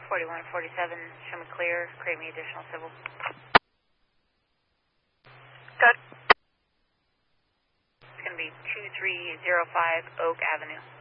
4147, show me clear, create me additional civil. Good. It's going to be 2305 Oak Avenue.